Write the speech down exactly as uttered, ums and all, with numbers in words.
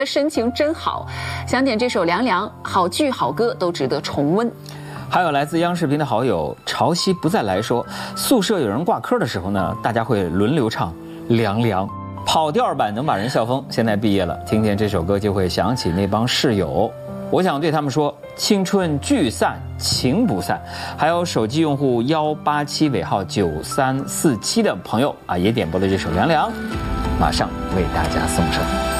深情真好，想点这首《凉凉》，好剧好歌都值得重温。 还有来自央视频的好友潮汐不再来说，宿舍有人挂科的时候呢，大家会轮流唱《凉凉》，跑调版能把人笑疯。现在毕业了，听见这首歌就会想起那帮室友。我想对他们说，青春聚散情不散。还有手机用户幺八七尾号九三四七的朋友啊，也点播了这首《凉凉》，马上为大家送上。